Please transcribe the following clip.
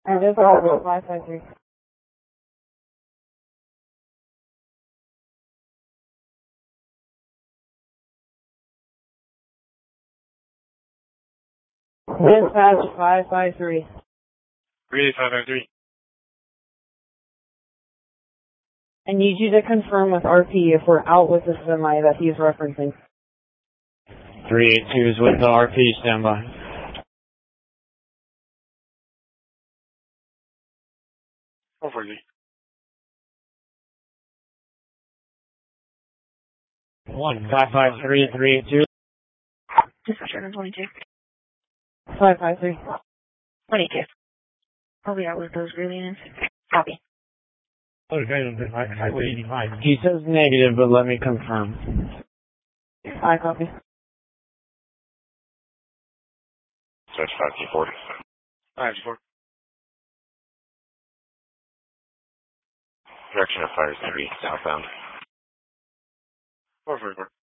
And this is 553. Dispatch 553. 38553. I need you to confirm with RP if we're out with the semi that he's referencing. 382 is with the RP, standby. Over you. 15553 382. Dispatcher 22. 553. 22. I'll be out with those aliens. Copy. He says negative, but let me confirm. I copy. Search 524. 524. Direction of fire 3, southbound. 444.